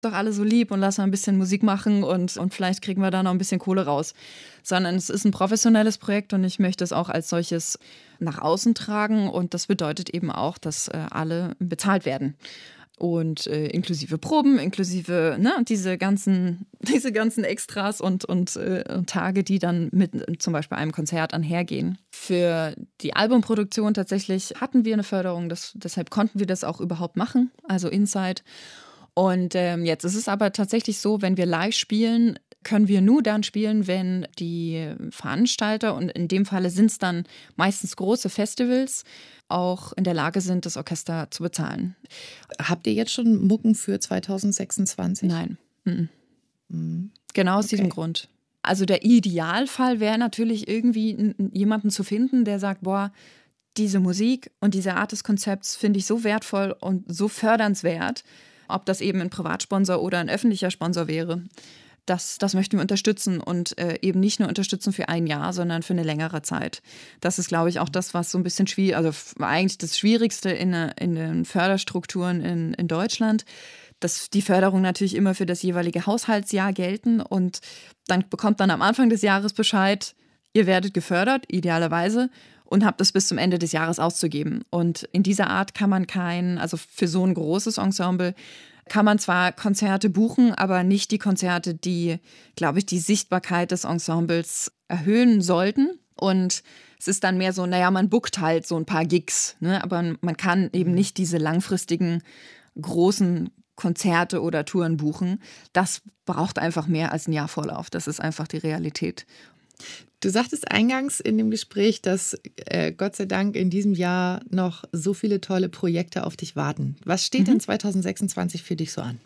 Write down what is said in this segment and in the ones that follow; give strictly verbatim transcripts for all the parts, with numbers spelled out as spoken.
doch alle so lieb und lass mal ein bisschen Musik machen und, und vielleicht kriegen wir da noch ein bisschen Kohle raus. Sondern es ist ein professionelles Projekt und ich möchte es auch als solches nach außen tragen und das bedeutet eben auch, dass äh, alle bezahlt werden. Und äh, inklusive Proben, inklusive ne, diese ganzen, diese ganzen Extras und, und, äh, und Tage, die dann mit äh, zum Beispiel einem Konzert einhergehen. Für die Albumproduktion tatsächlich hatten wir eine Förderung, das, deshalb konnten wir das auch überhaupt machen, also Inside. Und ähm, jetzt ist es aber tatsächlich so, wenn wir live spielen, können wir nur dann spielen, wenn die Veranstalter, und in dem Falle sind es dann meistens große Festivals, auch in der Lage sind, das Orchester zu bezahlen. Habt ihr jetzt schon Mucken für zwanzig sechsundzwanzig? Nein. Mhm. Mhm. Genau aus Okay. diesem Grund. Also der Idealfall wäre natürlich irgendwie n- jemanden zu finden, der sagt, boah, diese Musik und diese Art des Konzepts finde ich so wertvoll und so fördernswert, ob das eben ein Privatsponsor oder ein öffentlicher Sponsor wäre. Das, das möchten wir unterstützen und äh, eben nicht nur unterstützen für ein Jahr, sondern für eine längere Zeit. Das ist, glaube ich, auch das, was so ein bisschen schwierig, also f- eigentlich das Schwierigste in, äh, in den Förderstrukturen in, in Deutschland, dass die Förderung natürlich immer für das jeweilige Haushaltsjahr gelten und dann bekommt man am Anfang des Jahres Bescheid, ihr werdet gefördert, idealerweise, und habt es bis zum Ende des Jahres auszugeben. Und in dieser Art kann man kein, also für so ein großes Ensemble, kann man zwar Konzerte buchen, aber nicht die Konzerte, die, glaube ich, die Sichtbarkeit des Ensembles erhöhen sollten. Und es ist dann mehr so, naja, man bookt halt so ein paar Gigs, ne? Aber man kann eben nicht diese langfristigen, großen Konzerte oder Touren buchen. Das braucht einfach mehr als ein Jahr Vorlauf. Das ist einfach die Realität. Du sagtest eingangs in dem Gespräch, dass äh, Gott sei Dank in diesem Jahr noch so viele tolle Projekte auf dich warten. Was steht Mhm. denn zwanzig sechsundzwanzig für dich so an?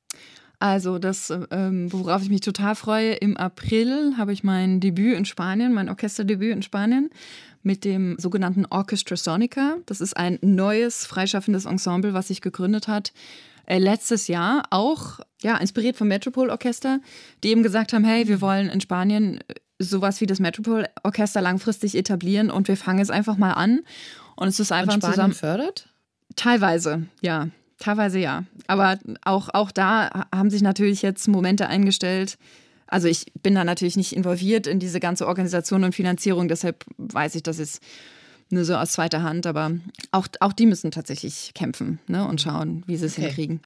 Also das, ähm, worauf ich mich total freue, im April habe ich mein Debüt in Spanien, mein Orchesterdebüt in Spanien mit dem sogenannten Orchestra Sonica. Das ist ein neues, freischaffendes Ensemble, was sich gegründet hat. Äh, letztes Jahr auch, ja, inspiriert vom Metropole Orchester, die eben gesagt haben, hey, wir wollen in Spanien sowas wie das Metropole Orchester langfristig etablieren und wir fangen jetzt einfach mal an. Und es ist einfach Und ein Spanien zusammen. fördert? Teilweise, ja. Teilweise ja. Aber auch, auch da haben sich natürlich jetzt Momente eingestellt. Also ich bin da natürlich nicht involviert in diese ganze Organisation und Finanzierung, deshalb weiß ich das jetzt nur so aus zweiter Hand. Aber auch, auch die müssen tatsächlich kämpfen, ne, und schauen, wie sie es Okay. hinkriegen.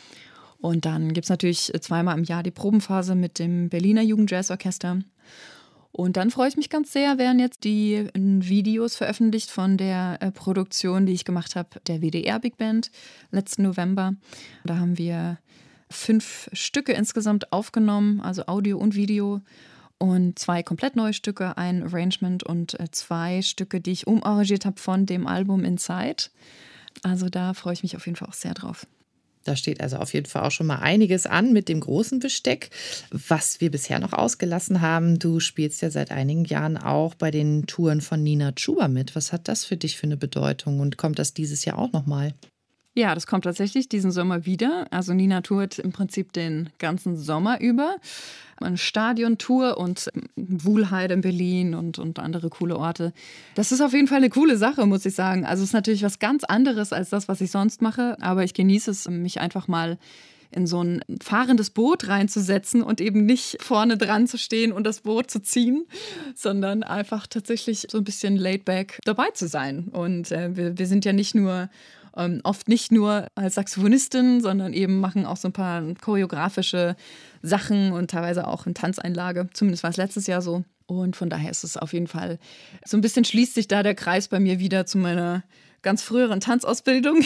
Und dann gibt es natürlich zweimal im Jahr die Probenphase mit dem Berliner Jugendjazzorchester. Und dann freue ich mich ganz sehr, werden jetzt die äh, Videos veröffentlicht von der äh, Produktion, die ich gemacht habe, der W D R Big Band letzten November. Da haben wir fünf Stücke insgesamt aufgenommen, also Audio und Video. Und zwei komplett neue Stücke, ein Arrangement und äh, zwei Stücke, die ich umarrangiert habe von dem Album Inside. Also da freue ich mich auf jeden Fall auch sehr drauf. Da steht also auf jeden Fall auch schon mal einiges an mit dem großen Besteck, was wir bisher noch ausgelassen haben. Du spielst ja seit einigen Jahren auch bei den Touren von Nina Chuba mit. Was hat das für dich für eine Bedeutung und kommt das dieses Jahr auch nochmal? Ja, das kommt tatsächlich diesen Sommer wieder. Also Nina tourt im Prinzip den ganzen Sommer über. Eine Stadiontour und Wuhlheide in Berlin und, und andere coole Orte. Das ist auf jeden Fall eine coole Sache, muss ich sagen. Also es ist natürlich was ganz anderes als das, was ich sonst mache. Aber ich genieße es, mich einfach mal in so ein fahrendes Boot reinzusetzen und eben nicht vorne dran zu stehen und das Boot zu ziehen, sondern einfach tatsächlich so ein bisschen laid back dabei zu sein. Und äh, wir, wir sind ja nicht nur Ähm, oft nicht nur als Saxophonistin, sondern eben machen auch so ein paar choreografische Sachen und teilweise auch in Tanzeinlage. Zumindest war es letztes Jahr so. Und von daher ist es auf jeden Fall, so ein bisschen schließt sich da der Kreis bei mir wieder zu meiner ganz früheren Tanzausbildung.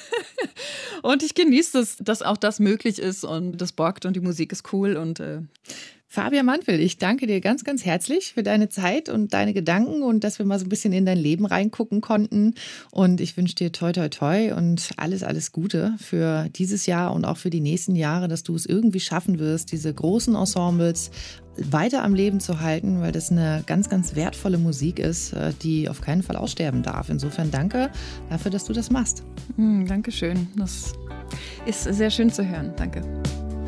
Und ich genieße es, dass auch das möglich ist und das bockt und die Musik ist cool und äh Fabian Manfel, ich danke dir ganz, ganz herzlich für deine Zeit und deine Gedanken und dass wir mal so ein bisschen in dein Leben reingucken konnten. Und ich wünsche dir toi, toi, toi und alles, alles Gute für dieses Jahr und auch für die nächsten Jahre, dass du es irgendwie schaffen wirst, diese großen Ensembles weiter am Leben zu halten, weil das eine ganz, ganz wertvolle Musik ist, die auf keinen Fall aussterben darf. Insofern danke dafür, dass du das machst. Mm, Dankeschön. Das ist sehr schön zu hören. Danke.